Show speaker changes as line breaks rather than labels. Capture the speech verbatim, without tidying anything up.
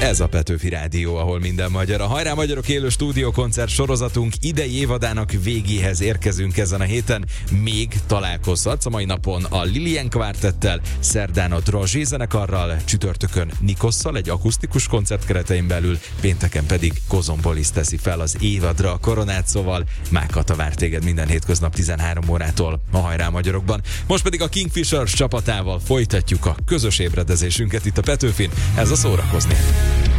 Ez a Petőfi Rádió, ahol minden magyar. A Hajrá Magyarok élő stúdiókoncert sorozatunk idei évadának végéhez érkezünk ezen a héten. Még találkozhatsz a mai napon a Lilien Quartettel, szerdán a Drazsé zenekarral, csütörtökön Nikosszal egy akusztikus koncert keretein belül, pénteken pedig Kozompolis teszi fel az évadra a koronát, szóval Mákata vár téged minden hétköznap tizenhárom órától a Hajrá Magyarokban. Most pedig a Kingfishers csapatával folytatjuk a közös ébredezésünket itt a Petőfin. Ez a Szórakozni.